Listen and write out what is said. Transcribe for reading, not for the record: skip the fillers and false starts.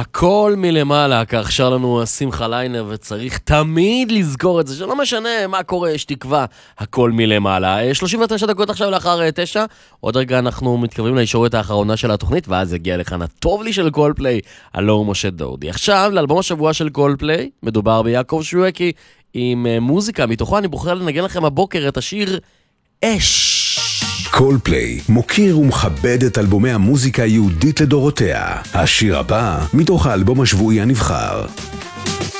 הכל מלמעלה, כך שר לנו שמחה ליינר, וצריך תמיד לזכור את זה, שלא משנה מה קורה, יש תקווה, הכל מלמעלה. 39 דקות עכשיו לאחר 9, עוד רגע אנחנו מתקרבים לישורת האחרונה של התוכנית, ואז יגיע לכאן הטוב לי של קולפליי, הלא הוא משה דורדי. עכשיו, לאלבום השבוע של קולפליי, מדובר ביעקב שווקי, עם מוזיקה, מתוכו אני בוחר לנגן לכם הבוקר את השיר אש. קולפליי מוקיר ומכבד את אלבומי המוזיקה היהודית לדורותיה. השיר הבא מתוך האלבום השבועי הנבחר.